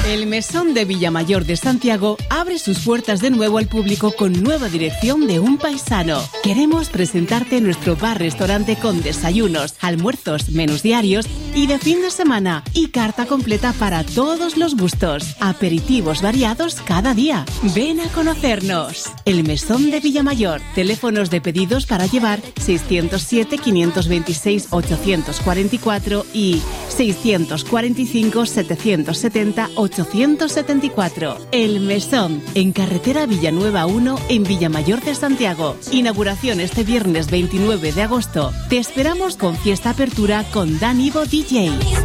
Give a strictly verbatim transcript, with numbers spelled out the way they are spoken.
El Mesón de Villamayor de Santiago abre sus puertas de nuevo al público con nueva dirección de un paisano. Queremos presentarte nuestro bar-restaurante con desayunos, almuerzos, menús diarios y de fin de semana y carta completa para todos los gustos. Aperitivos variados cada día. Ven a conocernos. El Mesón de Villamayor. Teléfonos de pedidos para llevar seiscientos siete, quinientos veintiséis, ochocientos cuarenta y cuatro y seiscientos cuarenta y cinco, setecientos setenta, ochocientos setenta y cuatro. El Mesón, en carretera Villanueva uno, en Villamayor de Santiago. Inauguración este viernes veintinueve de agosto. Te esperamos con fiesta apertura con Dan Ivo D J.